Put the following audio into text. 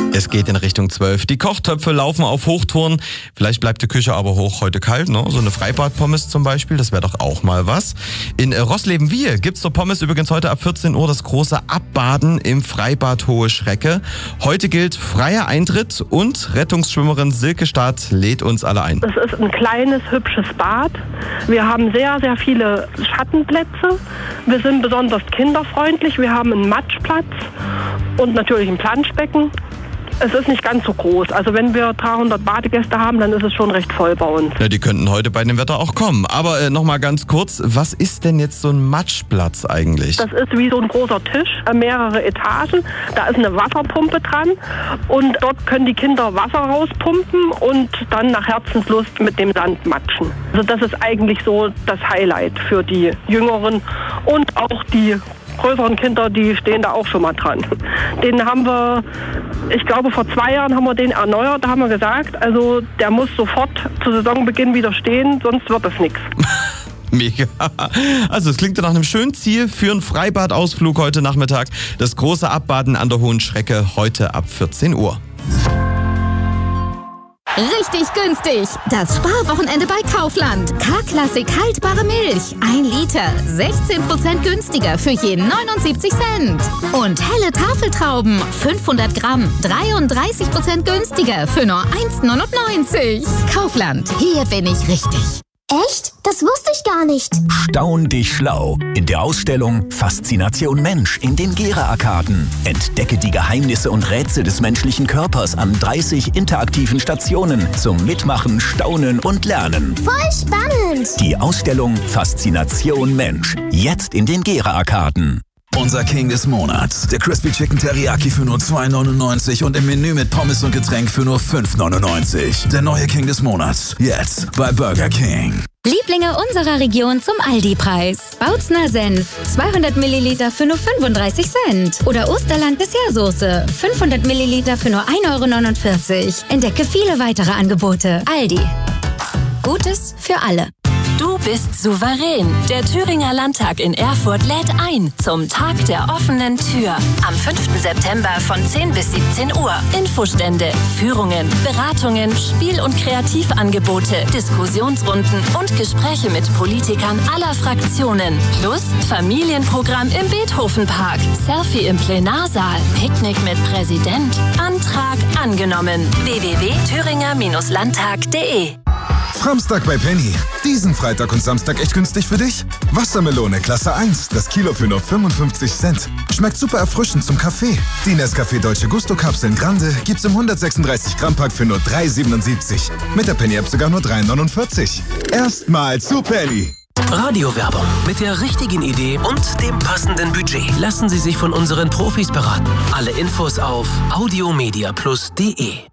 Es geht in Richtung 12. Die Kochtöpfe laufen auf Hochtouren. Vielleicht bleibt die Küche aber heute kalt, ne? So eine Freibad-Pommes zum Beispiel, das wäre doch auch mal was. In Rossleben-Wiehe gibt's zur Pommes übrigens heute ab 14 Uhr das große Abbaden im Freibad Hohe Schrecke. Heute gilt freier Eintritt und Rettungsschwimmerin Silke Staat lädt uns alle ein. Es ist ein kleines, hübsches Bad. Wir haben sehr, sehr viele Schattenplätze. Wir sind besonders kinderfreundlich. Wir haben einen Matschplatz und natürlich ein Planschbecken. Es ist nicht ganz so groß. Also wenn wir 300 Badegäste haben, dann ist es schon recht voll bei uns. Ja, die könnten heute bei dem Wetter auch kommen. Aber nochmal ganz kurz, was ist denn jetzt so ein Matschplatz eigentlich? Das ist wie so ein großer Tisch, mehrere Etagen. Da ist eine Wasserpumpe dran und dort können die Kinder Wasser rauspumpen und dann nach Herzenslust mit dem Sand matschen. Also das ist eigentlich so das Highlight für die Jüngeren und auch die größeren Kinder, die stehen da auch schon mal dran. Den haben wir, ich glaube vor 2 Jahren haben wir den erneuert, da haben wir gesagt, also der muss sofort zu Saisonbeginn wieder stehen, sonst wird das nichts. Mega. Also es klingt nach einem schönen Ziel für einen Freibadausflug heute Nachmittag. Das große Abbaden an der Hohen Schrecke heute ab 14 Uhr. Richtig günstig. Das Sparwochenende bei Kaufland. K-Klassik haltbare Milch. 1 Liter. 16% günstiger für jeden 79 Cent. Und helle Tafeltrauben. 500 Gramm. 33% günstiger für nur 1,99. Kaufland. Hier bin ich richtig. Echt? Das wusste ich gar nicht. Staun dich schlau. In der Ausstellung Faszination Mensch in den Gera-Arkaden. Entdecke die Geheimnisse und Rätsel des menschlichen Körpers an 30 interaktiven Stationen zum Mitmachen, Staunen und Lernen. Voll spannend. Die Ausstellung Faszination Mensch. Jetzt in den Gera-Arkaden. Unser King des Monats. Der Crispy Chicken Teriyaki für nur 2,99 und im Menü mit Pommes und Getränk für nur 5,99. Der neue King des Monats. Jetzt bei Burger King. Lieblinge unserer Region zum Aldi-Preis. Bautzner Senf, 200 Milliliter für nur 35 Cent. Oder Osterland Dessertsoße, 500 Milliliter für nur 1,49 Euro. Entdecke viele weitere Angebote. Aldi. Gutes für alle. Du bist souverän. Der Thüringer Landtag in Erfurt lädt ein zum Tag der offenen Tür. Am 5. September von 10 bis 17 Uhr. Infostände, Führungen, Beratungen, Spiel- und Kreativangebote, Diskussionsrunden und Gespräche mit Politikern aller Fraktionen. Plus Familienprogramm im Beethovenpark, Selfie im Plenarsaal, Picknick mit Präsident. Antrag angenommen. www.thüringer-landtag.de. Samstag bei Penny. Diesen Freitag und Samstag echt günstig für dich? Wassermelone Klasse 1, das Kilo für nur 55 Cent. Schmeckt super erfrischend zum Kaffee. Die Nescafé Dolce Gusto Kapseln Grande gibt's im 136 Gramm Pack für nur 3,77. Mit der Penny App sogar nur 3,49. Erstmal zu Penny. Radiowerbung. Mit der richtigen Idee und dem passenden Budget lassen Sie sich von unseren Profis beraten. Alle Infos auf audiomediaplus.de.